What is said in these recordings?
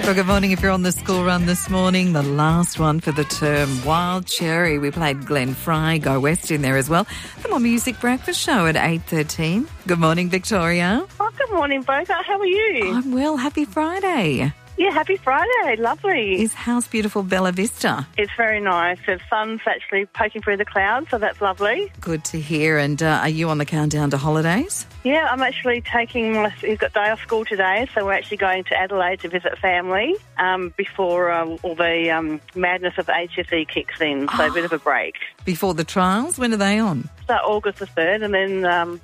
Well, good morning if you're on the school run this morning, the last one for the term. Wild Cherry. We played Glenn Fry, Go West in there as well. The More Music Breakfast Show at 8:13. Good morning, Victoria. Oh, good morning, Bogart. How are you? I'm well. Happy Friday. Yeah, happy Friday. Lovely. Is how's beautiful Bella Vista? It's very nice. The sun's actually poking through the clouds, so that's lovely. Good to hear. And are you on the countdown to holidays? Yeah, I'm actually he's got day off school today, so we're actually going to Adelaide to visit family before all the madness of the HSE kicks in, so a bit of a break. Before the trials? When are they on? Start August the 3rd, and then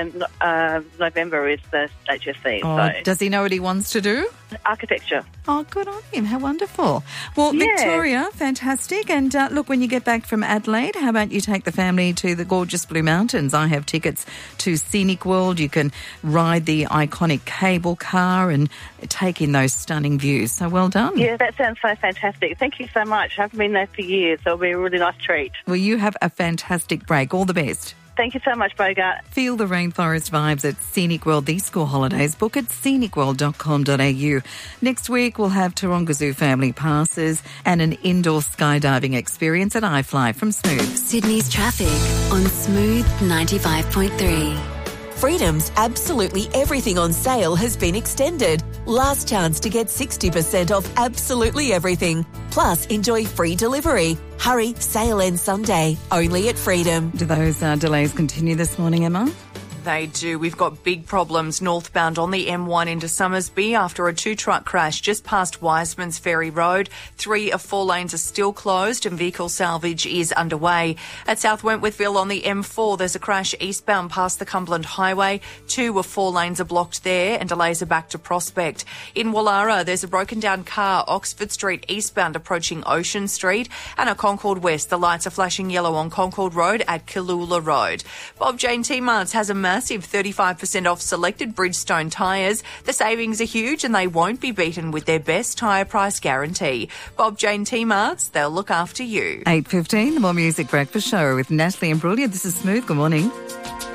November is the HSC. Oh, so. Does he know what he wants to do? Architecture. Oh, good on him. How wonderful. Well, Yeah. Victoria, fantastic. And look, when you get back from Adelaide, how about you take the family to the gorgeous Blue Mountains? I have tickets to Scenic World. You can ride the iconic cable car and take in those stunning views. So well done. Yeah, that sounds so fantastic. Thank you so much. I haven't been there for years, so it'll be a really nice treat. Well, you have a fantastic break. All the best. Thank you so much, Bogart. Feel the rainforest vibes at Scenic World. These school holidays, book at scenicworld.com.au. Next week, we'll have Taronga Zoo family passes and an indoor skydiving experience at iFly from Smooth. Sydney's traffic on Smooth 95.3. Freedom's absolutely everything on sale has been extended. Last chance to get 60% off absolutely everything. Plus, enjoy free delivery. Hurry, sale ends Sunday, only at Freedom. Do those delays continue this morning, Emma? They do. We've got big problems northbound on the M1 into Summersby after a two-truck crash just past Wiseman's Ferry Road. 3 of 4 lanes are still closed and vehicle salvage is underway. At South Wentworthville on the M4, there's a crash eastbound past the Cumberland Highway. 2 of 4 lanes are blocked there and delays are back to Prospect. In Wallara, there's a broken down car, Oxford Street eastbound approaching Ocean Street. And at Concord West, the lights are flashing yellow on Concord Road at Killoola Road. Bob Jane T-Marts has a massive 35% off selected Bridgestone tyres. The savings are huge and they won't be beaten with their best tyre price guarantee. Bob Jane T-Marts, they'll look after you. 8:15, the More Music Breakfast Show with Natalie and Brulia. This is Smooth. Good morning.